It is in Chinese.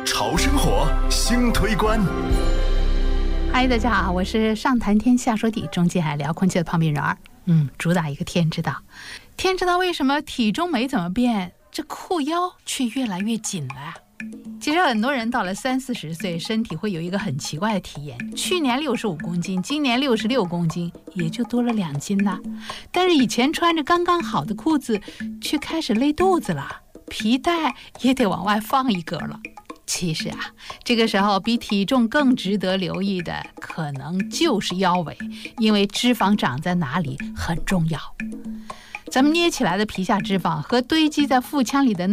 潮生活新推关。 嗨，大家好，我是上谈天下说地，中间还聊空气的庞碧软儿。主打一个天知道。天知道为什么体重没怎么变，这裤腰却越来越紧了呀？其实很多人到了30-40岁，身体会有一个很奇怪的体验，去年65公斤，今年66公斤，也就多了2斤了。但是以前穿着刚刚好的裤子，却开始勒肚子了，皮带也得往外放一格了。其实这个时候比体重更值得留意的，可能就是腰围，因为脂肪长在哪里很重要。咱们捏起来的皮下脂肪和堆积在腹腔里的